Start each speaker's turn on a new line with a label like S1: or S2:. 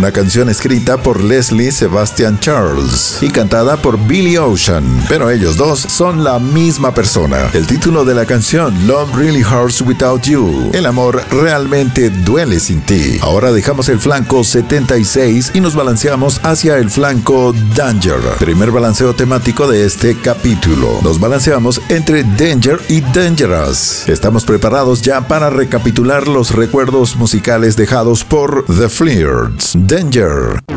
S1: una canción escrita por Leslie Sebastian Charles y cantada por Billy Ocean, pero ellos dos son la misma persona. El título de la canción, Love Really Hurts Without You, el amor realmente duele sin ti. Ahora dejamos el flanco 76 y nos balanceamos hacia el flanco Danger. Primer balanceo temático de este capítulo. Nos balanceamos entre Danger y Dangerous. Estamos preparados ya para recapitular los recuerdos musicales dejados por The Flirts. Danger.